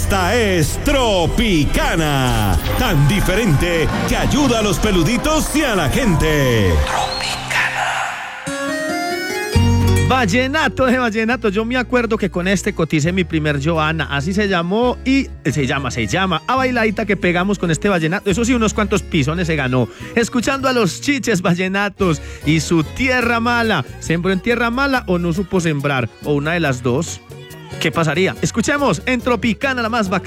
Esta es Tropicana, tan diferente que ayuda a los peluditos y a la gente. Vallenato de vallenato. Yo me acuerdo que con este coticé mi primer Joana, así se llamó y se llama a bailadita que pegamos con este vallenato. Eso sí, unos cuantos pisones se ganó. Escuchando a los Chiches Vallenatos y su Tierra Mala. ¿Sembró en Tierra Mala o no supo sembrar? O una de las dos. ¿Qué pasaría? Escuchemos en Tropicana, la más bacana.